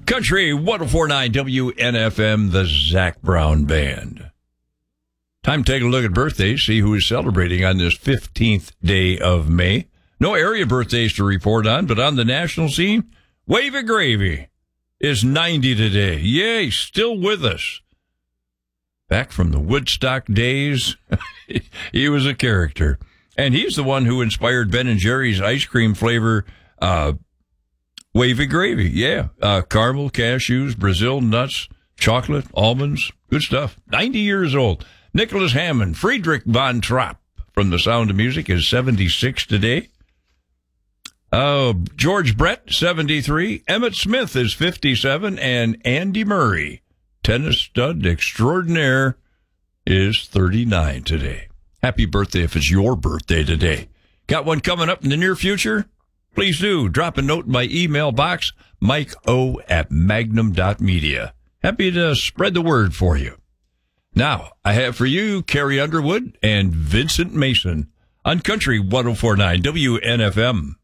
Country 104.9 WNFM, the Zac Brown Band. Time to take a look at birthdays, see who is celebrating on this 15th day of May. No area birthdays to report on, but on the national scene, Wavy Gravy is 90 today. Yay, still with us. Back from the Woodstock days, he was a character. And he's the one who inspired Ben & Jerry's ice cream flavor, Wavy Gravy. Yeah, caramel, cashews, Brazil nuts, chocolate, almonds, good stuff. 90 years old. Nicholas Hammond, Friedrich von Trapp from The Sound of Music is 76 today. George Brett, 73. Emmett Smith is 57. And Andy Murray, tennis stud extraordinaire, is 39 today. Happy birthday if it's your birthday today. Got one coming up in the near future? Please do. Drop a note in my email box, mikeo@magnum.media. Happy to spread the word for you. Now, I have for you Carrie Underwood and Vincent Mason on Country 104.9 WNFM.